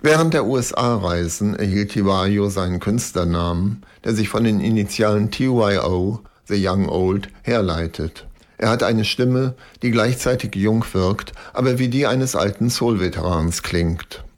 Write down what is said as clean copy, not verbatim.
Während der USA-Reisen erhielt Tiwayo seinen Künstlernamen, der sich von den Initialen TYO, The Young Old, herleitet. Er hat eine Stimme, die gleichzeitig jung wirkt, aber wie die eines alten Soul-Veterans klingt.